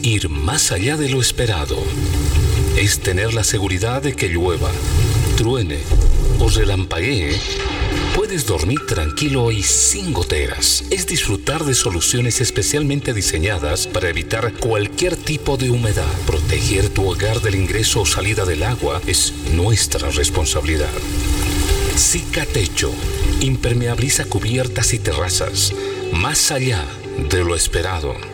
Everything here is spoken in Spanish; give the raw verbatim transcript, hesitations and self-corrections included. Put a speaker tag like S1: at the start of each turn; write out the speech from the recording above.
S1: Ir más allá de lo esperado es tener la seguridad de que llueva, truene o relampaguee, puedes dormir tranquilo y sin goteras. Es disfrutar de soluciones especialmente diseñadas para evitar cualquier tipo de humedad. Proteger tu hogar del ingreso o salida del agua es nuestra responsabilidad. Cicatecho impermeabiliza cubiertas y terrazas más allá de lo esperado.